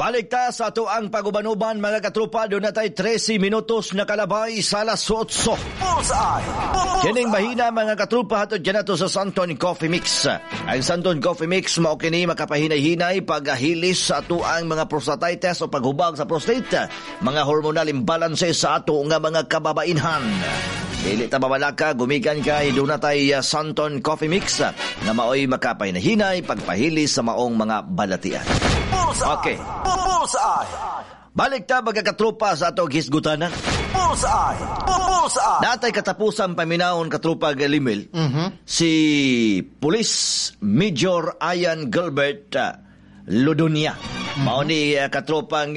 Balik ta sa ato ang pagubanuban mga katropa. Doon na tayo 13 minutos na kalabay sa alas 8. Kining mahina mga katropa hatod dyan nato sa Santon Coffee Mix. Ang Santon Coffee Mix mao kini makapahinay-hinay paghilis sa ato ang mga prostatitis o paghubag sa prostate, mga hormonal imbalances sa ato nga mga kababainhan. Dili ta mamalaka, gumikan kay doon na tayo Santon Coffee Mix na maoy makapahinay pagpahilis sa maong mga balatian. Okay. Balik ta magkakatropa sa ato gisgutanan. Natay katapusan paminahon katropa galimil. Si Police Major Ian Gilbert Lodonia. Mao ni katropang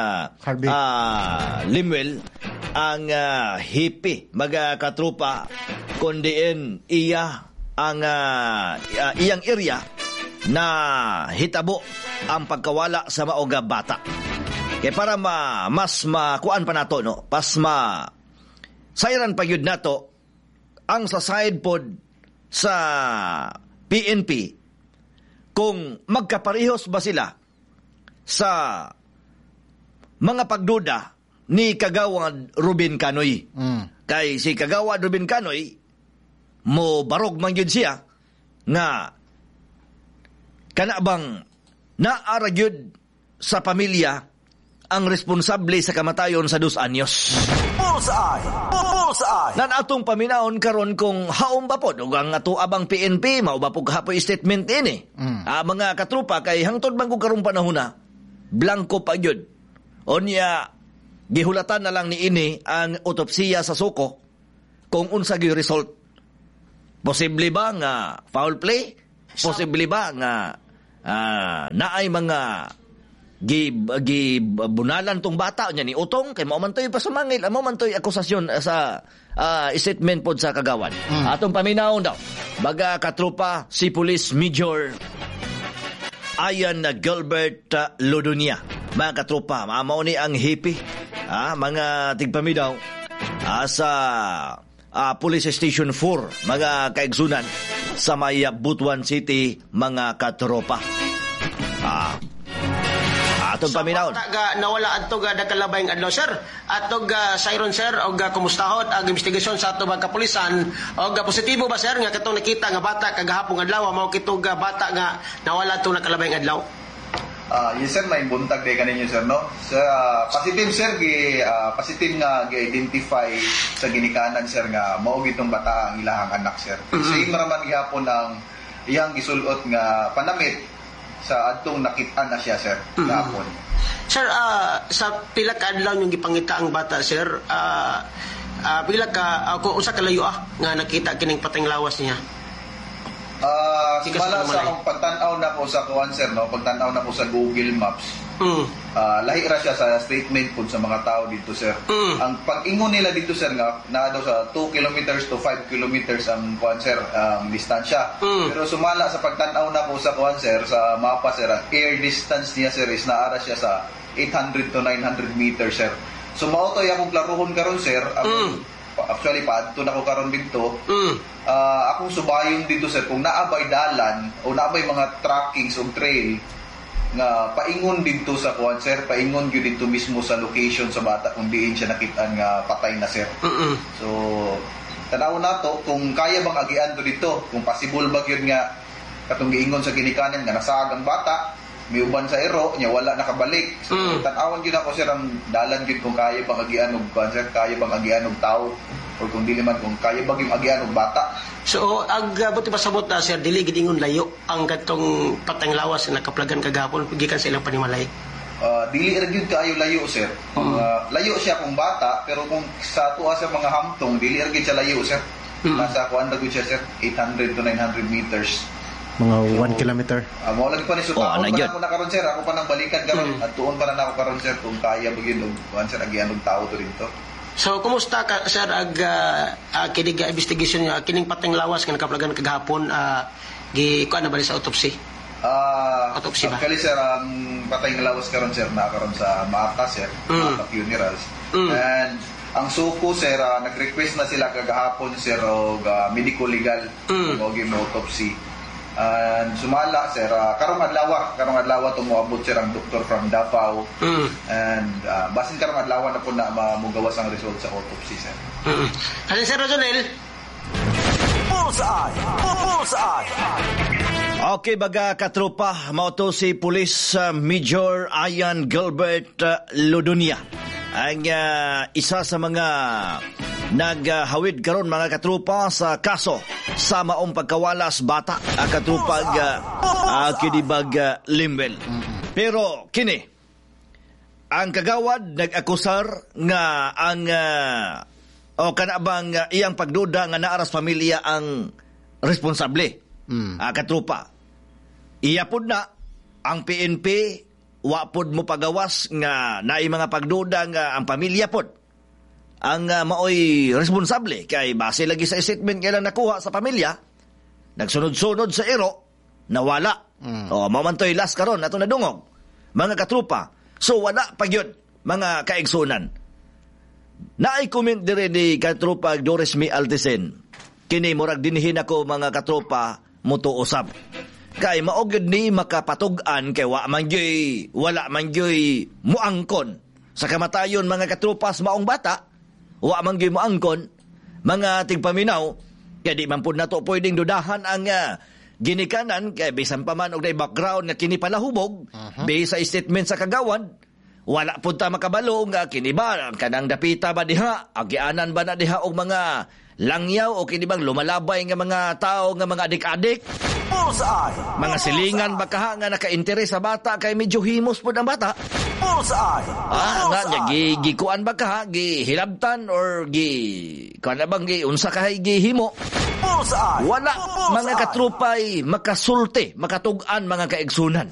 Limwell ang hippie magkatropa kundiin iya ang iyang area na hitabo ang pagkawala sa maoga bata. Kaya para mas makuan pa nato, no? Pas sayran pa yun nato ang sa side pod sa PNP kung magkaparehos ba sila sa mga pagduda ni Kagawad Ruben Canoy. Kay si Kagawad Ruben Canoy mo barog man yun siya nga kana bang naaragyod sa pamilya ang responsable sa kamatayon sa 2 anyos. Nan atong paminaon karon kung haom ba pod ug ang ato abang PNP mao ba pug hapoy statement ini. Mga katrupa kay hangtod man kung karong panahon blanco pa gyud. Onya gihulatan na lang ni ini ang autopsiya sa suko kung unsa gyud result. Posible ba nga foul play? Posible ba nga naay mga gibunalan tong bata nya ni utong kay mao man toy pasamangil, mao man toy akusasyon sa statement pod sa kagawad. Atong paminawon daw baga katropa si Police Major Ian Gilbert Lodonia. Mga katropa, mao ni ang hippie mga tigpamidaw sa Police Station 4 mga kaigsunan sa may Butuan City mga katropa. Atong paminaw. Nawala adto ga dakalabayng adlaw sir. Atog siron sir og kumustahon ang investigasyon sa ato mga kapulisan og positibo ba sir nga katong nakita nga bata kagahapon adlaw mao kitog bata nga nawala adto nakalabayng adlaw. Yes sir, may buntag day kaninyo sir no. Sa positive sir positive nga gi-identify sa ginikanan sir nga mao gitong bata ang ilahang anak sir. Sa imaraman gihapon ang iyang gisulot nga panamit sa adtong nakit-an na siya sir gihapon. Sir, sa pila ka adlaw yung gipangita ang bata sir, pila ka ako usa ka layo nga nakita kining patayng lawas niya. Simala sa akong pagtanaw na po sa kuwan sir no, pagtanaw na po sa Google Maps. Lahi ra siya sa statement po sa mga tao dito sir. Ang pag-ingon nila dito sir nga na daw sa 2 kilometers to 5 kilometers ang kuwan sir ang distansya. Pero sumala sa pagtanaw na po sa kuwan sir sa mapa sir, air distance niya sir is naara siya sa 800 to 900 meters sir. So mao to akong klaruhon karon sir. Actually paadto na ko karon dito. Akong subayon dito sir kung naabay dalan o naabay mga trackings o trail nga paingon dito sa kuan sir, paingon gyud dito mismo sa location sa bata kung diin siya nakit-an nga patay na sir. So tanaw nato kung kaya bang agian to dito, kung possible ba gyud nga katong giingon sa ginikanan nga nasag ang bata, miuban sa ero nya wala nakabalik. So tan-awan gyud ako sir ang dalan gyud kung kaya bang agian og kuan sir, kaya bang agian og tawo o kung dili man kung kaya bang agian og bata. So, buti pasabot na sir, dili gidingon layo ang katong patayng lawas na nakaplagan kagahapon gikan sa ilang panimalay. Dili ra gyud kaayo layo sir. Layo siya kung bata pero kung sa tuwa sa mga hamtong dili ra gyud siya layo sir. Nasa kuan ra gyud siya sir, 800 to 900 meters. Mga 1 kilometer. Mao lagi pa ni sutawan pa ako na karon sir, ako pa nang balikan karon at tuon pa na ako karon sir kung kaya bagin og kuan sir agian og tawo to dito. So, kumusta ka, sir, kinig investigation niya, kining patayng lawas nga nakaplagan kagahapon, kuan na ba sa autopsy? Autopsy ba? Actually, sir, ang patayng lawas karon sir, nakaroon sa Mata, sir, Mata Funerals. And ang suko, sir, nag-request na sila kagahapon, sir, og medico-legal, og autopsy. And sumala sir, karong adlaw tumuabot sir ang doktor from Davao. And basin karong adlaw na po na mamugawas ang result sa autopsy sir. Kasi Sir Rojonel, Bullseye. Okay, baga katropa, mao to si Police Major Ian Gilbert Lodonia. Ang isa sa mga naghawid karon mga katropa sa kaso sa maong pagkawalas bata katropa kinibag Limbel. Pero kini ang kagawad nag-akusar nga ang o kanabang iyang pagduda nga naaras pamilya ang responsable. Katropa, iya pod na ang PNP wa pod mo pagawas nga naay mga pagduda nga ang pamilya pod ang maoy responsable kay base lagi sa statement nga lang nakuha sa pamilya, nagsunod-sunod sa iro, nawala. O mamantoy last karon ato nadungog mga katropa. So wala pa gyud mga kaigsunan. Naay comment dire ni katropa Doris Mi Altisen. Kini murag dinhin ako mga katropa muto usab. Kay maogid ni makapatug-an kay wala man gyoy muangkon sa kamatayon mga katropa sa maong bata. Wa man gyud muangkon mga tigpaminaw kay di man pud nato pwedeng dudahan ang ginikanan kay bisan pa man og day background nga kini palahubog based sa statement sa kagawad. Wala pud ta makabalo nga kini ba kanang dapita ba diha agianan ba na diha og mga langyaw o kini bang lumalabay nga mga tao nga mga adik-adik. Mga silingan ba kaha nga naka-interes sa bata kay medyo himos pud ang bata. Nga gikuan ba kaha gihilabtan or kuan bang unsa kahay gihimo. Wala mga katrupay makasulti makatug-an mga kaigsunan.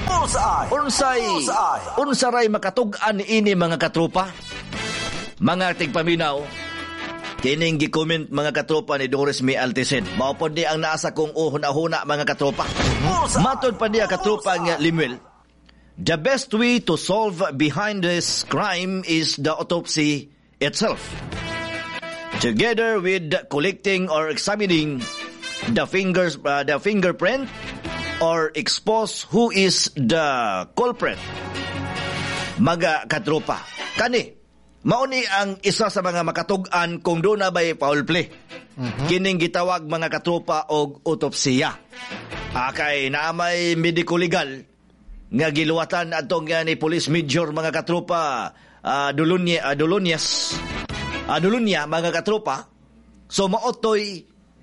Unsaray makatug-an ini mga katrupa? Mga tigpaminaw, kining gi-comment mga katropa ni Doris Mi Altisen. Mao pod ni ang naasa kong uhuna-huna mga katropa. Matod pa niya katropa nga Limuel, the best way to solve behind this crime is the autopsy itself. Together with collecting or examining the fingerprint or expose who is the culprit. Mga katropa, kani mauni ang isa sa mga makatug-an kung doon na ba'y foul play. Kining gitawag mga katropa og autopsiya. Kay naamay medico-legal nga giluwatan atong ni Police Major mga katropa Dulunya mga katropa. So maotoy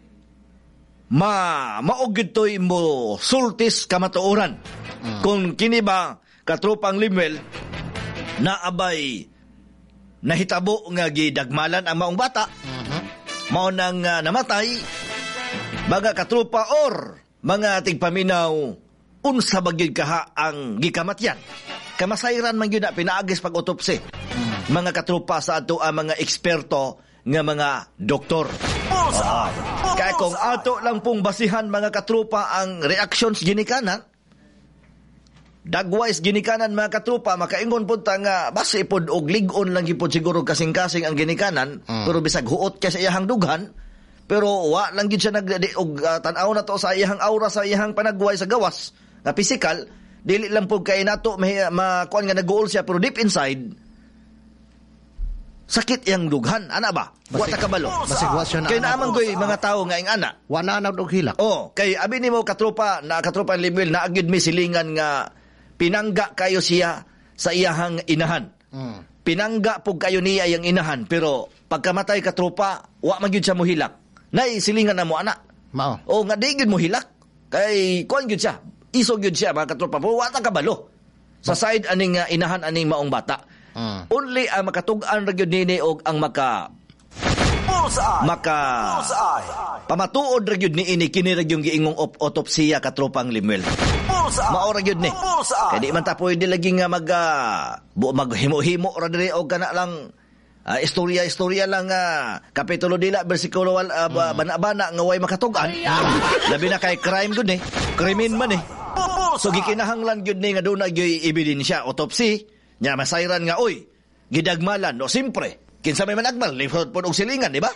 maugid toy mo sultis kamatuoran. Kung kini ba katropang Limuel na abay nahitabo nga gidagmalan ang maong bata, mao nang namatay mga katropa or mga tigpaminaw unsa bagid kaha ang gikamatyan. Kamasayran man gyud na pinaagis pag autopsy. Mga katropa sa ato ang mga eksperto nga mga doktor. Kaya kung ato lang pong basihan mga katropa ang reactions ginikanan, dagwise ginikanan mga katropa, makaingon po ta nga base pod og lig-on lang gipod siguro kasing-kasing ang ginikanan, pero bisag huot kay sa iyahang dughan, pero wa lang gid siya og tan-aw na to sa iyahang aura, sa iyahang panagway sa gawas nga physical, dili lang po kay nato makuan nga nag-goal siya, pero deep inside sakit yang dughan, ana ba? Wa ta kabalo. Kay naamang goy mga tawo nga ing ana. Wa na og hilak. Kay abi nimo katropa Limuel na agid mi silingan nga pinangga kayo siya sa iyahang inahan. Pinangga pug kayo niya iyang inahan, pero pagkamatay katropa, wa man gyud siya mohilak. Nay silingan na mo ana. Mao. Nga di gyud mohilak. Kay kuan gyud siya. Isog gyud siya mga katropa, pero wa ta kabalo. Sa side aning inahan aning maong bata. Only ang makatug-an ra gyud nini og ang pamatuod ra gyud ni ini kini ra gyud giingong autopsiya katropang Limuel. Mao ra gyud ni. Kay di man ta pwede lagi nga maghimo-himo ra diri og kana lang istorya lang kapitulo dila bersikulo bana-bana nga way makatug-an. Labi na kay crime gud ni. Krimen man ni. So gikinahanglan gyud ni nga doon na gyud ebidensya autopsy. Nya masayran nga, gidagmalan, simpre, kinsa may managmal, lifot po og silingan, di ba?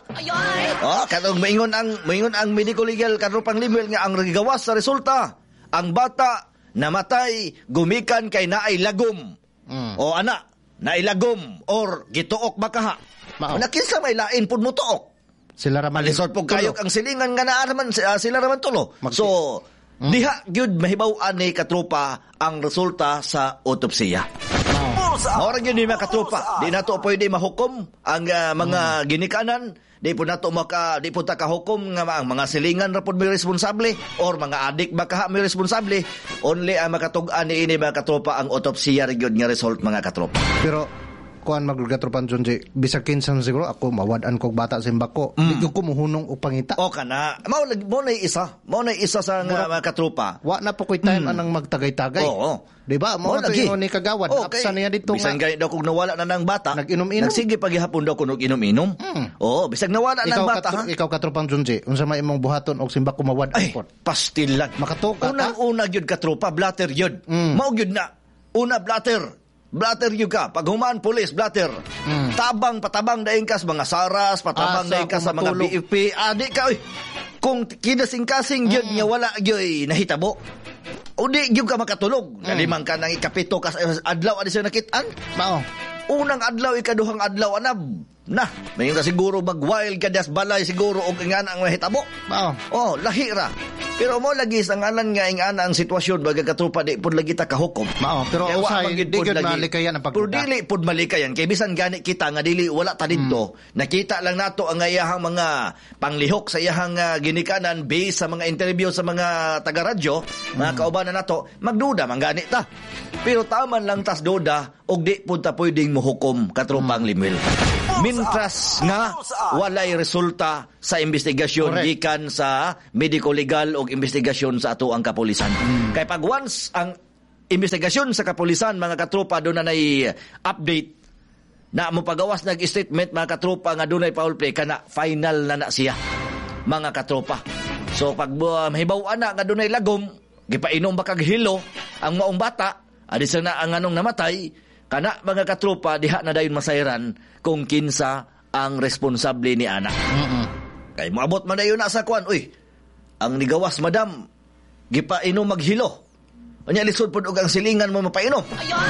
Katong maingon ang medical legal katropang Limwell nga ang gawas sa resulta, ang bata namatay gumikan kay naay lagom. O ana, naay lagom or gituok bakaha. Una kinsa may lain pud mo tuok. Sila raman lisod po kayok ang silingan nga naa naman sila raman tulo. So diha gyud mahibaw-an ni katropa ang resulta sa autopsiya. Mao ra gyud ni mga katropa, di nato pwede mahukom ang mga ginikanan, di po nato di po ta kahukom nga ang mga silingan ra pud may responsable or mga adik baka may responsable. Only ang makatug-an ni ini mga katropa ang autopsiya ra gyud nga result mga katropa. Pero kuan maglugatropan Jonji, bisag kinsan siguro ako mawad-an kog bata sa imbako. Di ko muhunong og pangita. O kana, mao na isa sa mga katropa. Wa na po koy time anang magtagay-tagay. Oo. Di ba? Mao to ingon ni kagawad. Apsa niya dito nga. Bisan gani daw kung nawala na ng bata. Nag-inom-inom. Nagsige paghihapon daw kung inom-inom. Oo, bisag nawala ng bata. Ikaw katropang Jonji, unsa may imong buhaton og simbako mawad pot? Pastilan. Makatuka. Unang-una gyud katropa, blatter gyud. Mao gyud na. Una blatter yun ka. Pag humaan pulis, blatter. Patabang daing ka sa mga saras, patabang daing ka sa mga BFP. Di ka, kung kinasing-kasing yun nga wala yun nahitabo, o di yun ka makatulog. Nalimang ka ng ikapito ka adlaw, adi siya nakitaan. Unang adlaw, ikaduhang adlaw, anab. Mayon ka siguro mag-wild ka das balay siguro o ingana ang mahitabo. Lahira. Pero mo lagi sa ngalan nga ingana ang sitwasyon baga katropa di pud lagi ta kahukom. Pero usay di gyud malikayan ang pagduda. Pero dili pud malikayan kay bisan gani kita nga dili wala ta didto. Nakita lang nato ang iyahang mga panglihok sa iyahang ginikanan based sa mga interview sa mga taga-radyo, mga kaubanan nato, magduda man gani ta. Pero taman lang tas duda og di pud ta pwedeng mohukom katropang Limwell. Mintras nga walay resulta sa investigasyon gikan sa medical legal o investigasyon sa ato ang kapulisan. Kay pag once ang investigasyon sa kapulisan mga katropa doon na update na mo pagawas nag-statement mga katropa nga doon ay foul play kana final na siya mga katropa. So pag mahibaw na nga doon ay lagom gipainom ba kag hilo ang maong bata adi na ang anong namatay kana mga katropa diha na dayon masayran kung kinsa ang responsable ni anak. Kay moabot man dayon na sa kwan, ang nigawas madam gipainom maghilo. Unya lisod pud og ang silingan mo mapainom.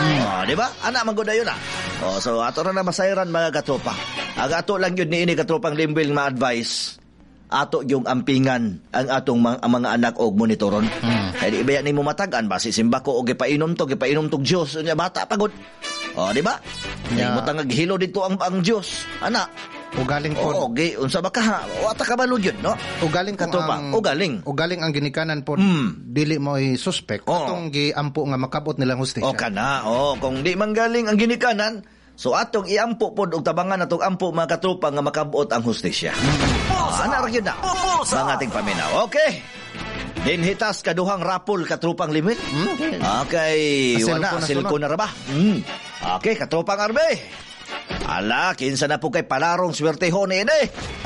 Di ba? Ana man gud dayon na. So ato na masayran mga katropa. Aga ato lang yun ni ini katropang Limwell nga advice. Ato yung ampingan ang atong mga anak og monitoron. Kaya di ba ni mo matagan basi simbako og gipainom tog Dios unya bata pagod. Di ba? Mo tangag hilo dito ang Dios. Ana, ugaling pod. Unsa ba ka? Wata ka balud yun, no? Ugaling katropa. Ugaling ang ginikanan pod. Dili mo suspect atong giampo nga makabot nilang hustisya. Kung di manggaling ang ginikanan, so atong iampo pod og tabangan atong ampo mga katropa nga makabot ang hustisya. Ana ra gyud na. Mga ating paminaw. Okay. Dinhitas kaduhang rapol katropang Limwell. Okay, wala silko na ra ba? Okay, katropang Arbe. Ala, kinsa na po kay palarong swertehon ni ini.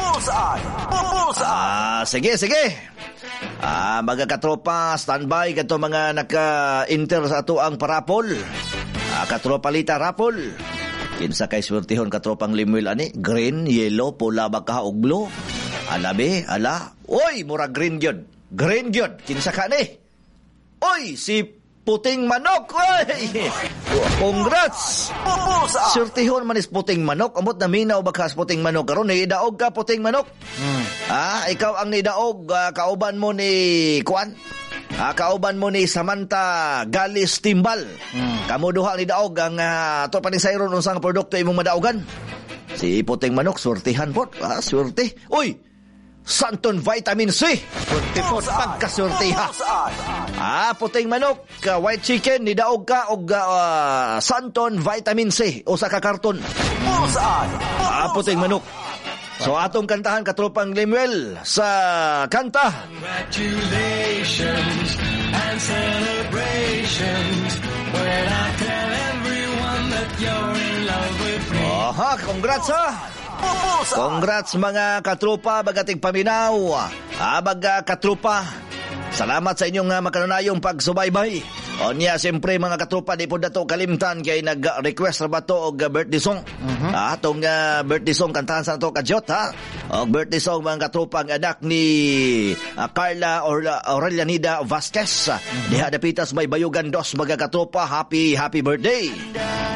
Sige. Mga katropa, standby kato mga naka-enter sa ato ang parapol. Katropa lita rapol. Kinsa kay swertehon katropang Limwell ani? Green, yellow, pula baka og blue. Ala. Oy, mura green gyud. Green gyud, kinsa ka ni? Oy, si Puting Manok. Oy! Congrats! Swertehon man is Puting Manok. Amot na minaw ba ka sa Puting Manok? Karon nidaog ka Puting Manok. Ikaw ang nidaog, kauban mo ni Kuan. Kauban mo ni Samantha Galis Timbal. Kamu duha nidaog ang to paning sayron unsang produkto imong madaogan. Si Puting Manok swertehan pod. Swerte. Oy! Santon Vitamin C. Pagtipot pagkasurtiha. Puting manok, white chicken, nidaog ka og Santon Vitamin C o sa kakarton. Puting manok. So atong kantahan katropang Limwell sa kanta. Congratulations and celebrations when I tell everyone that you're in love with me. Congrats Congrats mga katropa, bagating paminaw. Baga katropa, salamat sa inyong makanunayong pagsubaybay. O niya, siyempre mga katropa, di po dato kalimtan kay nag-request na ba to og birthday song. Atong birthday song, kantahan sa to kadyot, ha? O birthday song mga katropa, ang anak ni Carla Aurelianida Vasquez. Diha dapitas may bayugan dos mga katropa. Happy birthday!